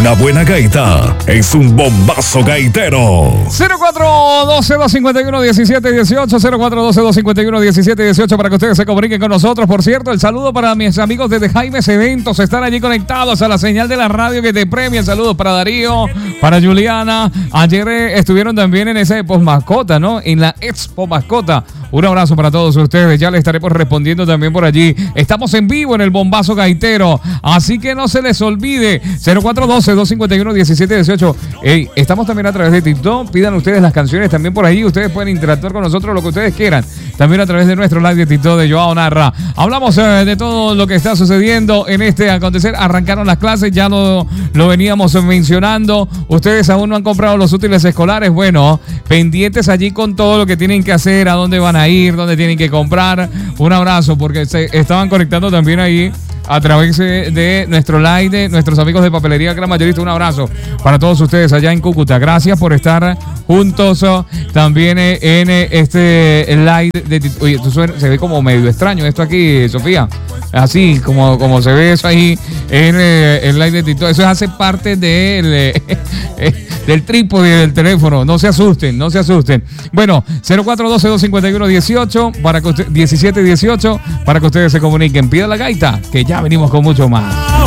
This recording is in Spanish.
Una buena gaita es un bombazo gaitero. 0412-251-1718, 0412-251-1718 para que ustedes se comuniquen con nosotros. Por cierto, el saludo para mis amigos desde Jaimes Eventos. Están allí conectados a la señal de la radio que te premia. Saludos para Darío, para Juliana. Ayer estuvieron también en esa Expo Mascota, ¿no? En la Expo Mascota. Un abrazo para todos ustedes. Ya les estaremos respondiendo también por allí. Estamos en vivo en el bombazo gaitero. Así que no se les olvide. 0412-251-1718. Estamos también a través de TikTok. Pidan ustedes las canciones también por ahí. Ustedes pueden interactuar con nosotros lo que ustedes quieran. También a través de nuestro live de TikTok de Joao Narra. Hablamos de todo lo que está sucediendo en este acontecer. Arrancaron las clases. Ya lo veníamos mencionando. Ustedes aún no han comprado los útiles escolares. Bueno, pendientes allí con todo lo que tienen que hacer. A dónde van a ir, dónde tienen que comprar. Un abrazo porque se estaban conectando también ahí a través de nuestro live de nuestros amigos de Papelería Gran Mayorista. Un abrazo para todos ustedes allá en Cúcuta. Gracias por estar juntos también en este live de... Oye, se ve como medio extraño esto aquí, Sofía. Así como se ve eso ahí en el live de TikTok. Eso hace parte del trípode del teléfono. No se asusten, no se asusten. Bueno, 0412-251-18 para que 1718 para que ustedes se comuniquen. Pida la gaita, que ya venimos con mucho más.